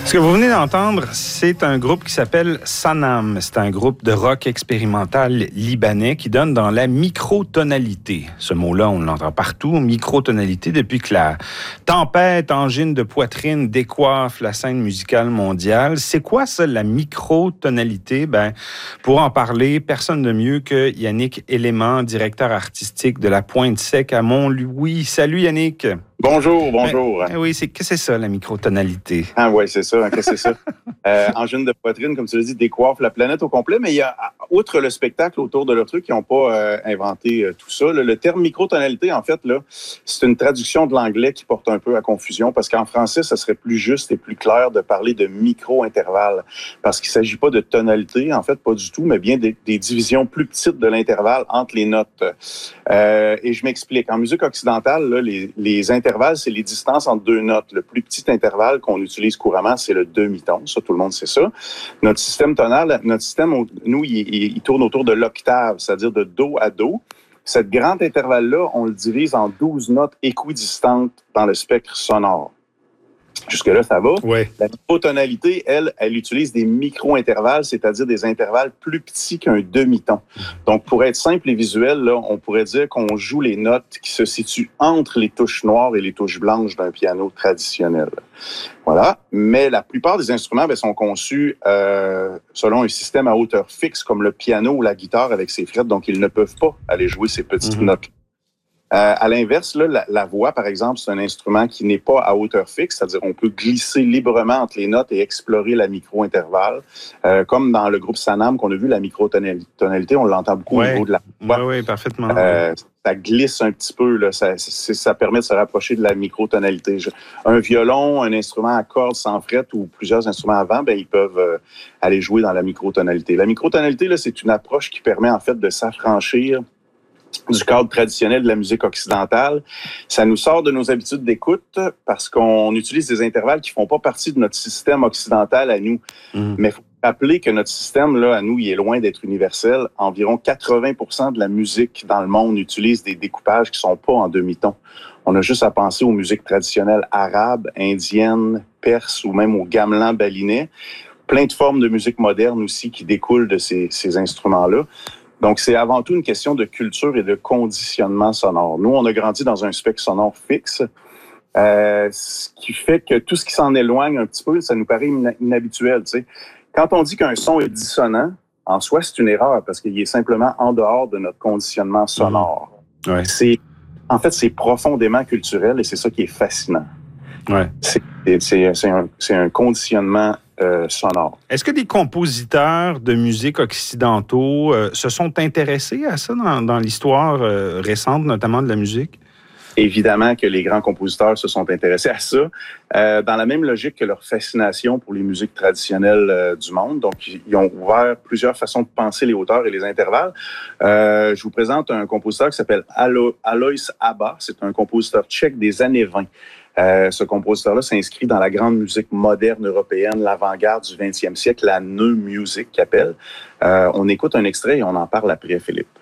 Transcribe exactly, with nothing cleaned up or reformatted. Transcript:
Ce que vous venez d'entendre, c'est un groupe qui s'appelle Sanam. C'est un groupe de rock expérimental libanais qui donne dans la microtonalité. Ce mot-là, on l'entend partout, microtonalité, depuis que la tempête, angine de poitrine décoiffe la scène musicale mondiale. C'est quoi ça, la microtonalité? Ben, pour en parler, personne de mieux que Yannick Élément, directeur artistique de la Pointe Sec à Mont-Louis. Salut Yannick! Bonjour, bonjour. Ben, oui, c'est, qu'est-ce que c'est ça, la microtonalité? Ah oui, c'est ça, qu'est-ce que c'est ça? euh, angine de poitrine, comme tu l'as dit, décoiffe la planète au complet, mais il y a, outre le spectacle autour de leur truc, ils n'ont pas euh, inventé euh, tout ça. Là. Le terme microtonalité, en fait, là, c'est une traduction de l'anglais qui porte un peu à confusion, parce qu'en français, ça serait plus juste et plus clair de parler de micro-intervalle, parce qu'il ne s'agit pas de tonalité, en fait, pas du tout, mais bien des, des divisions plus petites de l'intervalle entre les notes. Euh, et je m'explique. En musique occidentale, là, les, les intervalles, c'est les distances entre deux notes. Le plus petit intervalle qu'on utilise couramment, c'est le demi-ton. Ça, tout le monde sait ça. Notre système tonal, notre système, nous, il, il, il tourne autour de l'octave, c'est-à-dire de do à do. Cette grande intervalle-là, on le divise en douze notes équidistantes dans le spectre sonore. Jusque-là, ça va. Ouais. La microtonalité, elle, elle utilise des micro-intervalles, c'est-à-dire des intervalles plus petits qu'un demi-ton. Donc, pour être simple et visuel, là, on pourrait dire qu'on joue les notes qui se situent entre les touches noires et les touches blanches d'un piano traditionnel. Voilà. Mais la plupart des instruments bien, sont conçus euh, selon un système à hauteur fixe, comme le piano ou la guitare avec ses frettes. Donc, ils ne peuvent pas aller jouer ces petites mm-hmm. notes. Euh, à l'inverse, là, la, la voix, par exemple, c'est un instrument qui n'est pas à hauteur fixe, c'est-à-dire on peut glisser librement entre les notes et explorer la micro-intervalle. Euh, comme dans le groupe Sanam qu'on a vu, la micro-tonalité, on l'entend beaucoup ouais. au niveau de la voix. Oui, oui, parfaitement. Euh, ça glisse un petit peu, là, ça, ça permet de se rapprocher de la microtonalité. Un violon, un instrument à cordes sans fret ou plusieurs instruments à vent, ben, ils peuvent euh, aller jouer dans la microtonalité. La microtonalité, là, c'est une approche qui permet en fait de s'affranchir du cadre traditionnel de la musique occidentale. Ça nous sort de nos habitudes d'écoute parce qu'on utilise des intervalles qui font pas partie de notre système occidental à nous. Mmh. Mais il faut rappeler que notre système, là, à nous, il est loin d'être universel. Environ quatre-vingts pour cent de la musique dans le monde utilise des découpages qui sont pas en demi-ton. On a juste à penser aux musiques traditionnelles arabes, indiennes, perses ou même au gamelan balinais. Plein de formes de musique moderne aussi qui découlent de ces, ces instruments-là. Donc, c'est avant tout une question de culture et de conditionnement sonore. Nous, on a grandi dans un spectre sonore fixe, euh, ce qui fait que tout ce qui s'en éloigne un petit peu, ça nous paraît inhabituel. Tu sais. Quand on dit qu'un son est dissonant, en soi, c'est une erreur parce qu'il est simplement en dehors de notre conditionnement sonore. Mmh. Ouais. C'est, en fait, c'est profondément culturel et c'est ça qui est fascinant. Ouais. C'est, c'est, c'est, un, c'est un conditionnement Euh, sonore. Est-ce que des compositeurs de musique occidentaux euh, se sont intéressés à ça dans, dans l'histoire euh, récente, notamment de la musique? Évidemment que les grands compositeurs se sont intéressés à ça, euh, dans la même logique que leur fascination pour les musiques traditionnelles euh, du monde. Donc, ils ont ouvert plusieurs façons de penser les hauteurs et les intervalles. Euh, je vous présente un compositeur qui s'appelle Alo- Alois Abba. C'est un compositeur tchèque des années vingt. Euh, ce compositeur-là s'inscrit dans la grande musique moderne européenne, l'avant-garde du vingtième siècle, la new music qu'appelle. Euh, on écoute un extrait et on en parle après, Philippe.